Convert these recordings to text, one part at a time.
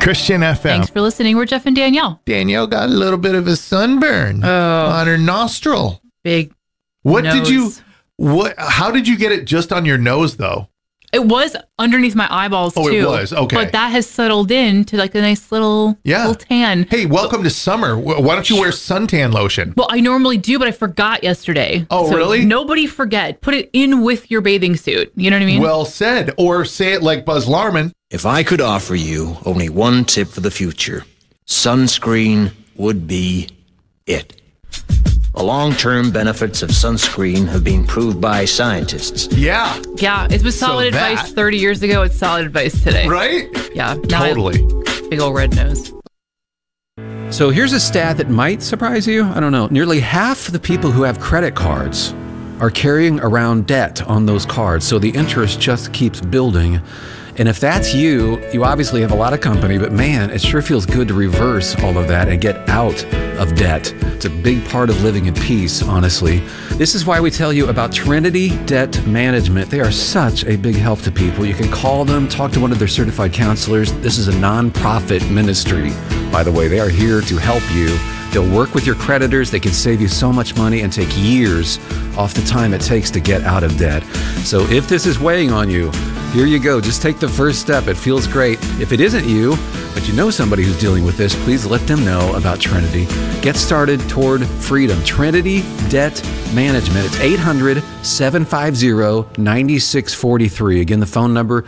Christian FM. Thanks for listening. We're Jeff and Danielle. Danielle got a little bit of a sunburn on her nostril. Big What nose. How did you get it just on your nose, though? It was underneath my eyeballs, too. Oh, it was? Okay. But that has settled into like a nice little tan. Hey, welcome to summer. Why don't you wear suntan lotion? Well, I normally do, but I forgot yesterday. Oh, so really? Nobody forget. Put it in with your bathing suit. You know what I mean? Well said. Or say it like Buzz Larman. If I could offer you only one tip for the future, sunscreen would be it. The long-term benefits of sunscreen have been proved by scientists. Yeah. Yeah, it was solid advice 30 years ago. It's solid advice today. Right? Yeah. Now Totally. Big old red nose. So here's a stat that might surprise you. I don't know. Nearly half the people who have credit cards are carrying around debt on those cards. So the interest just keeps building. And if that's you, you obviously have a lot of company, but man, it sure feels good to reverse all of that and get out of debt. It's a big part of living in peace, honestly. This is why we tell you about Trinity Debt Management. They are such a big help to people. You can call them, talk to one of their certified counselors. This is a nonprofit ministry, by the way. They are here to help you. They'll work with your creditors. They can save you so much money and take years off the time it takes to get out of debt. So if this is weighing on you, here you go. Just take the first step. It feels great. If it isn't you, but you know somebody who's dealing with this, please let them know about Trinity. Get started toward freedom. Trinity Debt Management. It's 800-750-9643. Again, the phone number,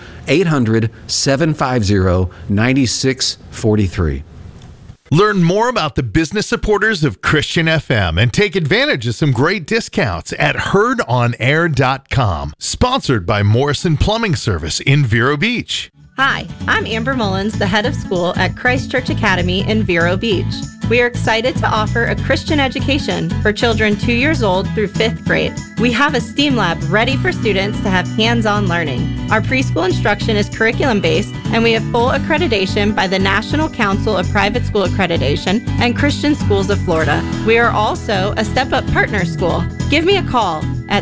800-750-9643. Learn more about the business supporters of Christian FM and take advantage of some great discounts at heardonair.com. Sponsored by Morrison Plumbing Service in Vero Beach. Hi, I'm Amber Mullins, the head of school at Christ Church Academy in Vero Beach. We are excited to offer a Christian education for children 2 years old through 5th grade. We have a STEAM lab ready for students to have hands-on learning. Our preschool instruction is curriculum-based, and we have full accreditation by the National Council of Private School Accreditation and Christian Schools of Florida. We are also a Step Up Partner School. Give me a call at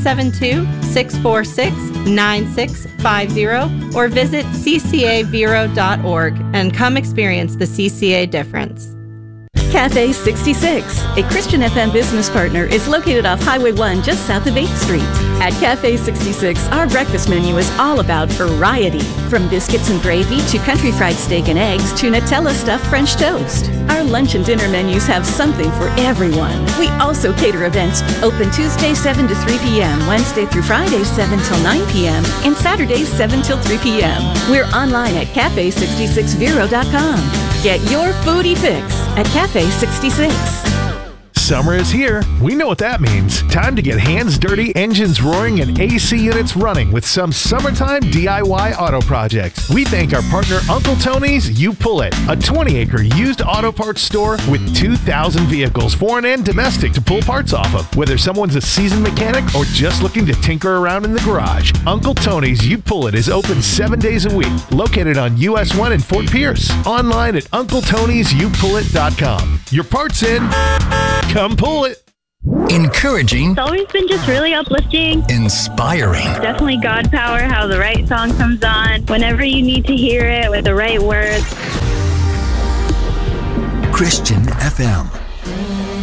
772-646-9650 or visit ccavero.org and come experience the CCA difference. Cafe 66, a Christian FM business partner, is located off Highway 1 just south of 8th Street. At Cafe 66, our breakfast menu is all about variety, from biscuits and gravy to country fried steak and eggs to Nutella stuffed French toast. Our lunch and dinner menus have something for everyone. We also cater events, open Tuesday 7 to 3 p.m., Wednesday through Friday 7 till 9 p.m., and Saturdays 7 till 3 p.m. We're online at cafe66vero.com. Get your foodie fix at Cafe 66. Summer is here. We know what that means. Time to get hands dirty, engines roaring, and AC units running with some summertime DIY auto projects. We thank our partner Uncle Tony's You Pull It, a 20-acre used auto parts store with 2,000 vehicles, foreign and domestic, to pull parts off of. Whether someone's a seasoned mechanic or just looking to tinker around in the garage, Uncle Tony's You Pull It is open 7 days a week, located on US 1 in Fort Pierce. Online at UncleTony'sYouPullIt.com. Your parts in. Come pull it. Encouraging. It's always been just really uplifting. Inspiring. Definitely God power, how the right song comes on whenever you need to hear it with the right words. Christian FM.